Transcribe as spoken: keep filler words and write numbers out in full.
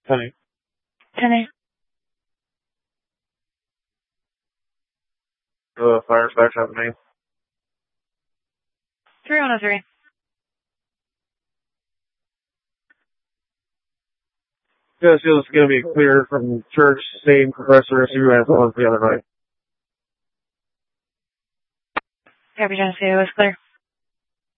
Penny. Penny. The fire dispatch happening. three one oh three. This is going to be clear from church, same compressor as you guys on the other night. Copy, Genesee, it was clear.